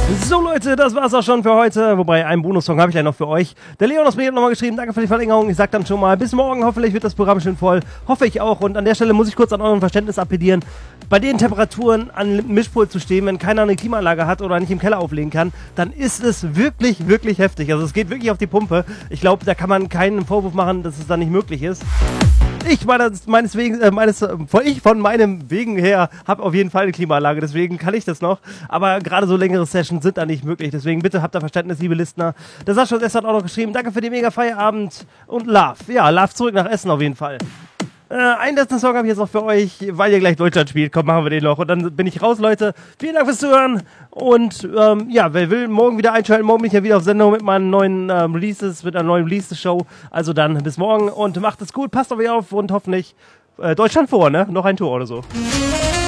So Leute, das war's auch schon für heute. Wobei, einen Bonussong habe ich ja noch für euch. Der Leon hat mir nochmal geschrieben, danke für die Verlängerung. Ich sag dann schon mal, bis morgen. Hoffentlich wird das Programm schön voll. Hoffe ich auch. Und an der Stelle muss ich kurz an euren Verständnis appellieren. Bei den Temperaturen an Mischpult zu stehen, wenn keiner eine Klimaanlage hat oder nicht im Keller auflegen kann, dann ist es wirklich, wirklich heftig. Also es geht wirklich auf die Pumpe. Ich glaube, da kann man keinen Vorwurf machen, dass es dann nicht möglich ist. Ich von meinem Wegen her habe auf jeden Fall eine Klimaanlage, deswegen kann ich das noch. Aber gerade so längere Sessions sind da nicht möglich, deswegen bitte habt da Verständnis, liebe Listener. Der Sascha hat auch noch geschrieben, danke für den mega Feierabend und Love. Ja, Love zurück nach Essen auf jeden Fall. Einen letzten Song habe ich jetzt noch für euch, weil ihr gleich Deutschland spielt. Komm, machen wir den noch. Und dann bin ich raus, Leute. Vielen Dank fürs Zuhören. Und ja, wer will, morgen wieder einschalten. Morgen bin ich ja wieder auf Sendung mit meinen neuen Releases, mit einer neuen Release-Show. Also dann bis morgen und macht es gut. Passt auf euch auf und hoffentlich Deutschland vor, ne? Noch ein Tor oder so.